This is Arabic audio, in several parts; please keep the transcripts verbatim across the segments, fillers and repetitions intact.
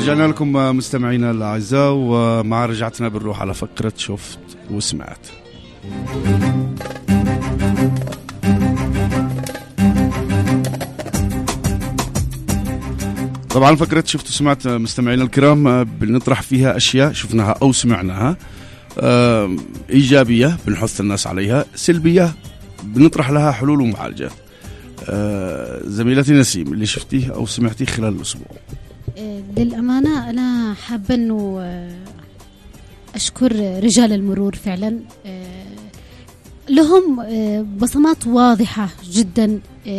رجعنا لكم مستمعينا الأعزاء، ومع رجعتنا بنروح على فقرة شفت وسمعت. طبعا فقرة شفت وسمعت مستمعينا الكرام بنطرح فيها أشياء شفناها أو سمعناها، إيجابية بنحث الناس عليها، سلبية بنطرح لها حلول ومعالجات. زميلتي نسيم، اللي شفتيه أو سمعتيه خلال الأسبوع؟ للأمانة أنا حابة أنه أشكر رجال المرور، فعلا لهم بصمات واضحة جدا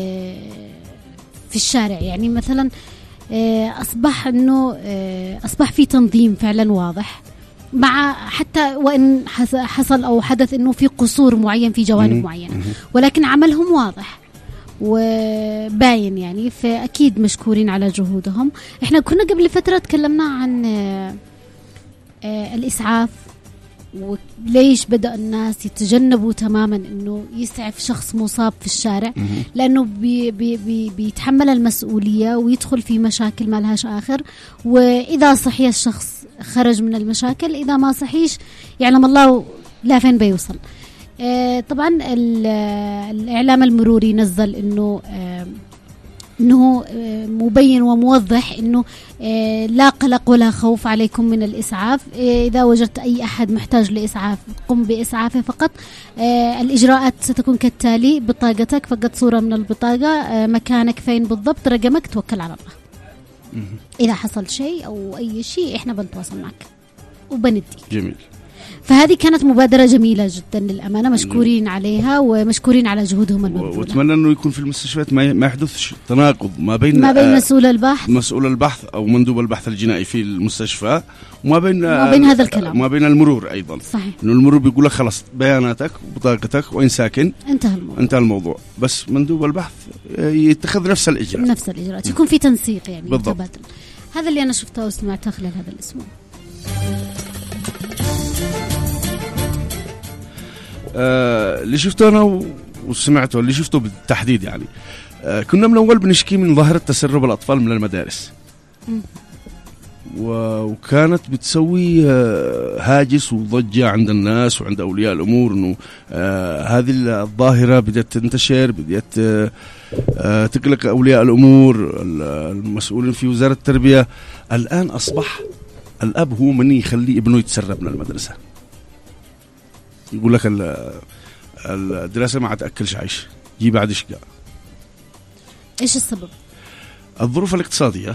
في الشارع. يعني مثلا أصبح أنه أصبح في تنظيم فعلا واضح، مع حتى وإن حصل أو حدث أنه في قصور معين في جوانب معينة، ولكن عملهم واضح وباين يعني، فأكيد مشكورين على جهودهم. إحنا كنا قبل فترة تكلمنا عن الإسعاف، وليش بدأ الناس يتجنبوا تماما إنه يسعف شخص مصاب في الشارع، لأنه بي بي بي بيتحمل المسؤولية ويدخل في مشاكل ما لهاش آخر، وإذا صحي الشخص خرج من المشاكل، إذا ما صحيش يعلم الله لا فين بيوصل. آه طبعا الإعلام المروري نزل إنه آه إنه آه مبين وموضح إنه آه لا قلق ولا خوف عليكم من الإسعاف. آه إذا وجدت أي أحد محتاج لإسعاف قم بإسعافه فقط. آه الإجراءات ستكون كالتالي: بطاقتك، فقط صورة من البطاقة، آه مكانك فين بالضبط، رقمك، توكل على الله. إذا حصل شيء أو أي شيء إحنا بنتواصل معك وبندي. جميل. فهذه كانت مبادرة جميلة جدا للأمانة، مشكورين عليها ومشكورين على جهودهم المبذولة. وأتمنى أنه يكون في المستشفيات ما يحدث تناقض ما بين ما بين مسؤول البحث مسؤول البحث أو مندوب البحث الجنائي في المستشفى وما بين ما بين هذا الكلام ما بين المرور أيضا. صحيح. إنه المرور بيقول لك خلاص بياناتك وبطاقتك وين ساكن، انتهى الموضوع. انتهى الموضوع، بس مندوب البحث يتخذ نفس الإجراءات نفس الإجراءات يكون في تنسيق يعني بالضبط. متبادل. هذا اللي أنا شفته وسمعته خلال هذا الأسبوع. آه اللي شفته أنا وسمعته اللي شفته بالتحديد يعني آه كنا من أول بنشكي من ظاهرة تسرب الأطفال من المدارس، م. وكانت بتسوي آه هاجس وضجة عند الناس وعند أولياء الأمور إنه آه هذه الظاهرة بدأت تنتشر، بدأت آه آه تقلق أولياء الأمور المسؤولين في وزارة التربية. الآن أصبح الأب هو من يخلي ابنه يتسرب من المدرسة، يقول لك الدراسة ما تأكلش عيش، جي بعد شقاء. إيش السبب؟ الظروف الاقتصادية.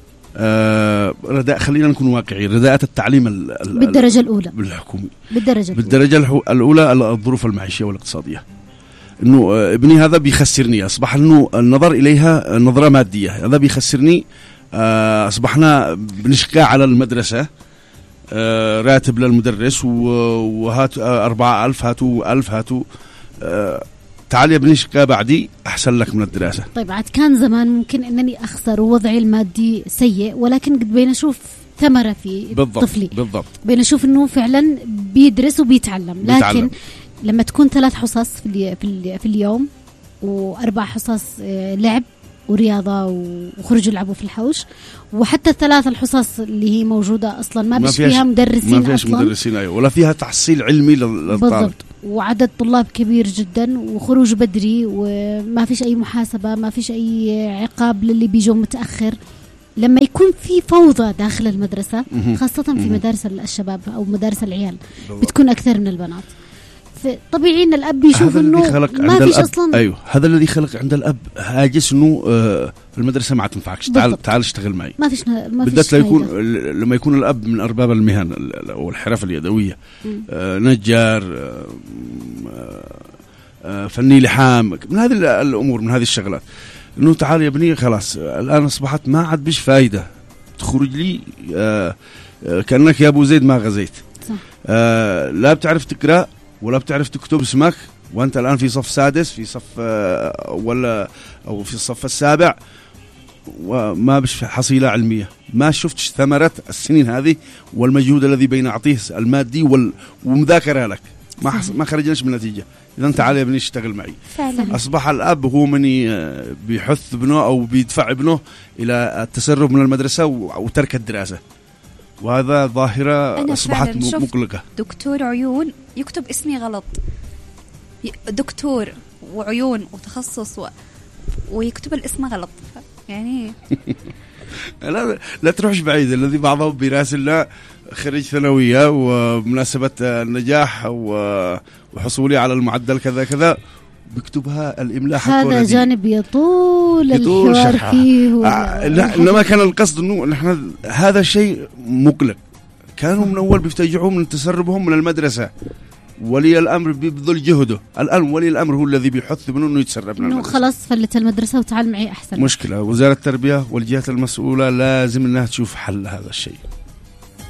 آه رداء، خلينا نكون واقعيين، رداءة التعليم ال ال بالدرجة الأولى بالحكومي، بالدرجة بالدرجة الأولى, الأولى الظروف المعيشية والاقتصادية. إنه آه ابني هذا بيخسرني، أصبح إنه النظر إليها نظرة مادية، هذا بيخسرني. آه أصبحنا بنشقى على المدرسة، آه راتب للمدرس وهات آه أربعة ألف، هاتوا ألف، هاتوا آه تعال يا ابني شقا بعدي أحسن لك من الدراسة. طيب عاد كان زمان ممكن أنني أخسر ووضعي المادي سيء، ولكن قد بين أشوف ثمرة في بالضبط طفلي، بالضبط. بين أشوف أنه فعلا بيدرس وبيتعلم. لكن بيتعلم. لما تكون ثلاث حصص في, في, في اليوم وأربع حصص لعب ورياضة وخرج يلعبوا في الحوش، وحتى الثلاث الحصص اللي هي موجودة أصلا ما بيش فيها مدرسين، ما فيش مدرسين أيوة، ولا فيها تحصيل علمي للطالب بالضبط، وعدد طلاب كبير جدا، وخروج بدري، وما فيش أي محاسبة، ما فيش أي عقاب للي بيجوا متأخر. لما يكون في فوضى داخل المدرسة، خاصة في مدارس الشباب أو مدارس العيال، بتكون أكثر من البنات. طبيعي ان الاب يشوف انه ما فيش اصلا. ايوه هذا الذي خلق عند الاب هاجس انه آه المدرسه ما تنفعكش، تعال تعال اشتغل معي. ما فيش ما فيش بالذات يكون لما يكون الاب من ارباب المهن او الحرف اليدويه، آه نجار، آه آه فني لحام، من هذه الامور، من هذه الشغلات، انه تعال يا ابني خلاص الان اصبحت ما عاد بش فايده تخرج لي آه آه كانك يا ابو زيد ما غزيت. صح. آه لا بتعرف تقرا ولا بتعرف تكتب اسمك، وانت الان في صف سادس، في صف ولا او في الصف السابع، وما بش حصيله علميه، ما شفتش ثمره السنين هذه والمجهود الذي بين اعطيه المادي والمذاكره لك. ما حص... ما خرجناش من نتيجة. إذا أنت تعال يا ابني اشتغل معي. فعلا. أصبح الأب هو من بيحث ابنه أو بيدفع ابنه إلى التسرب من المدرسة وترك الدراسة، وهذا ظاهرة أصبحت مقلقة. دكتور عيون يكتب اسمي غلط، دكتور وعيون وتخصص و... ويكتب الاسم غلط يعني. لا لا تروحش بعيد. الذي بعضهم بيراسلنا خريج ثانوية ومناسبة النجاح وحصولي على المعدل كذا كذا بيكتبها الإملاء حق هذا جانب يطول الحوار فيه. آه لا إنما كان القصد إنه نحن هذا الشيء مقلق. كانوا من أول بيفتجعوا من تسربهم من المدرسة، ولي الأمر بيبذل جهده. الآن ولي الأمر هو الذي بيحث ابنه إنه يتسرب من المدرسة. خلاص فلت المدرسة وتعال معي أحسن. مشكلة. وزارة التربية والجهات المسؤولة لازم إنها تشوف حل هذا الشيء.